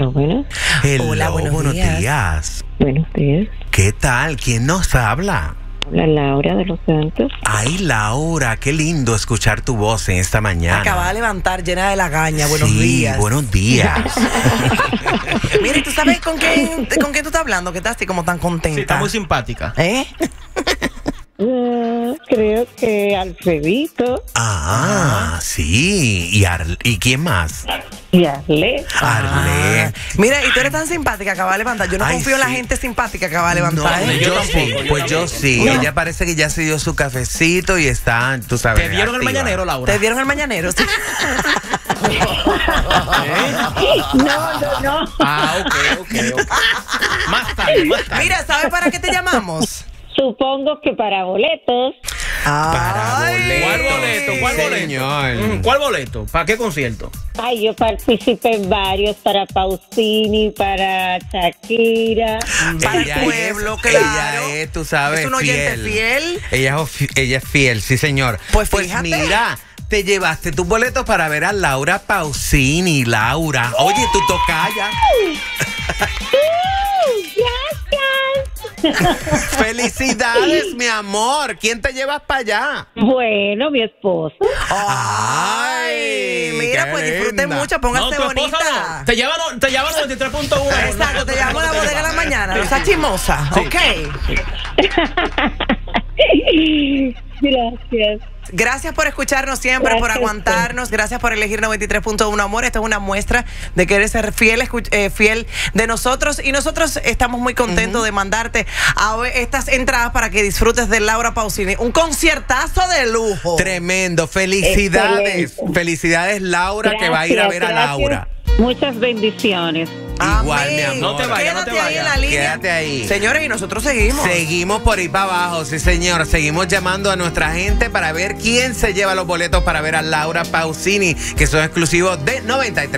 Hello, bueno. Hello, Hola, buenos días. Buenos días. ¿Qué tal? ¿Quién nos habla? Hola, Laura de Los Santos. Ay, Laura, qué lindo escuchar tu voz en esta mañana. Acaba de levantar llena de lagaña. Buenos Sí, días. buenos días. Mira, ¿tú sabes con quién tú estás hablando? Que estás así como tan contenta. Sí, está muy simpática. ¿Eh? Creo que Alfredito Sí. ¿Y quién más? y Arlet. Arlet. Mira, y tú eres tan simpática, acaba de levantar. Yo no Ay, confío en la sí. gente simpática que acaba de levantar. No, ¿eh? yo tampoco, sí, yo pues yo tampoco. sí. Ella parece que ya se dio su cafecito y está, tú sabes. ¿Te dieron el activa. mañanero, Laura? ¿Te dieron el mañanero? Sí. No. Ah, ok. Más tarde. Mira, ¿sabes para qué te llamamos? Supongo que para boletos. Para Ay. boletos. ¿Cuál boleto? Señor. ¿Cuál boleto? ¿Para qué concierto? Ay, yo participé en varios, para Pausini, para Shakira. Para el Ella pueblo, es, claro. Ella es, tú sabes, Es un oyente fiel. Ella es fiel, sí, señor. Pues fíjate. Mira, te llevaste tus boletos para ver a Laura Pausini. Laura, oye, tu tocaya. Gracias. Felicidades, mi amor. ¿Quién te llevas para allá? Bueno, mi esposo. Ay, mira, qué pues disfruten linda. mucho, pónganse tu esposa bonita. no. Te llevan 93.1. Exacto, te llamo a la bodega de la mañana, no seas chismosa. Sí. Ok. Gracias. Gracias por escucharnos siempre, por Gracias, aguantarnos. Gracias por elegir 93.1 Amor. Esta es una muestra de que eres ser fiel, fiel de nosotros. Y nosotros estamos muy contentos de mandarte estas entradas para que disfrutes de Laura Pausini. Un conciertazo de lujo. Tremendo. Felicidades. Excelente. Felicidades, Laura, que va a ir a ver a Gracias. Laura. Muchas bendiciones. Igual, mi amor. No te vayas, no te Quédate ahí en la vayas. línea. Quédate ahí. Señores, y nosotros seguimos. Seguimos por ahí para abajo, sí señor. Seguimos llamando a nuestra gente para ver quién se lleva los boletos para ver a Laura Pausini, que son exclusivos de 93.